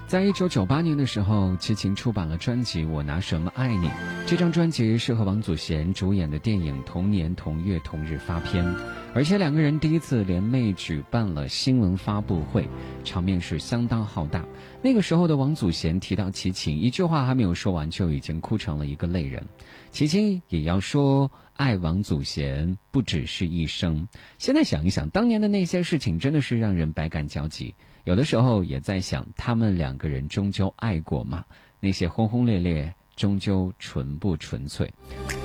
在1998年的时候，齐秦出版了专辑《我拿什么爱你》。这张专辑是和王祖贤主演的电影《同年同月同日》发片，而且两个人第一次联袂举办了新闻发布会，场面是相当浩大。那个时候的王祖贤提到齐秦，一句话还没有说完就已经哭成了一个泪人。齐秦也要说爱王祖贤不只是一生。现在想一想，当年的那些事情真的是让人百感交集。有的时候也在想，他们两个人终究爱过吗？那些轰轰烈烈终究纯不纯粹？